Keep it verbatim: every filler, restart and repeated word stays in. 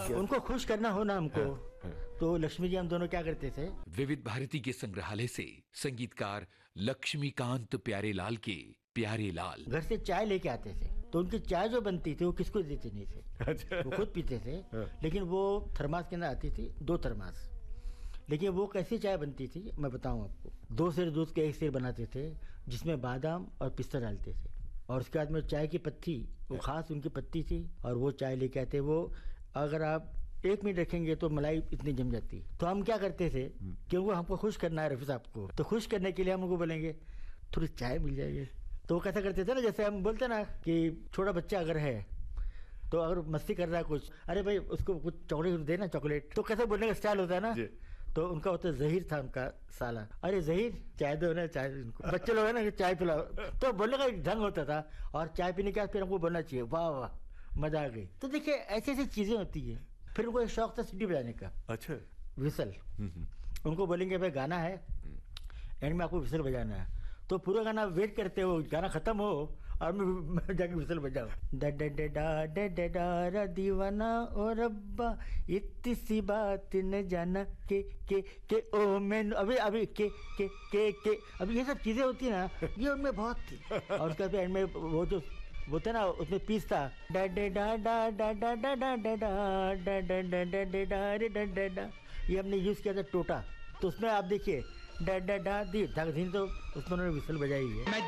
किया? उनको खुश करना हो ना हमको, तो लक्ष्मी जी हम दोनों क्या करते थे। विविध भारती के संग्रहालय से संगीतकार लक्ष्मीकांत प्यारेलाल के प्यारे लाल घर से चाय लेके आते थे, तो उनकी चाय जो बनती थी वो किसको देते नहीं थे। अच्छा। वो खुद पीते थे, लेकिन वो थर्मास के अंदर आती थी, दो थर्मास। लेकिन वो कैसी चाय बनती थी मैं बताऊं आपको। दो सेर दूध के एक सेर बनाते थे, जिसमें बादाम और पिस्ता डालते थे, और उसके बाद में चाय की पत्ती, वो खास उनकी पत्ती थी, और वो चाय लेके आते। वो अगर आप एक मिनट रखेंगे तो मलाई इतनी जम जाती। तो हम क्या करते थे, क्योंकि हमको खुश करना है रफी साहब को, तो खुश करने के लिए हम उनको बोलेंगे थोड़ी चाय मिल जाएगी। तो वो कैसा करते थे ना, जैसे हम बोलते ना कि छोटा बच्चा अगर है तो अगर मस्ती कर रहा है कुछ, अरे भाई उसको कुछ चॉकलेट देना, चॉकलेट। तो कैसे बोलने का स्टाइल होता है ना, तो उनका होता है जहीर था उनका साला, अरे जहीर चाय दो ना, चाय। बच्चे लोग है ना कि चाय पिलाओ, तो बोलने का एक ढंग होता था। और चाय पीने के बाद फिर हमको बोलना चाहिए वाह वाह मजा आ गई। तो देखिए ऐसी ऐसी चीजें होती है। फिर उनको एक शौक था सीटी बजाने का। अच्छा। विसल। उनको बोलेंगे भाई गाना है, एंड में आपको विसल बजाना है, तो पूरा गाना वेट करते हो, गाना खत्म हो और मैं जाके विसल बजाओ। डा डा डा डा डा डा डा रा दीवाना ओ रब्बा, इतनी सी बात न जाना के के के ओ मैं अभी अभी के के के के अभी ये सब चीजें होती है ना, ये उनमें बहुत थी। और उसके बाद एंड में वो जो बोलते ना, उसमें पीस था, डा डा डा डा डा डा डा डा डा डा डा डा डा डा डा रे डा डा डा, ये हमने यूज किया था टोटा। तो उसमें आप देखिए डा डा डा दी धक धी, तो उसमें उन्होंने विसल बजाई है।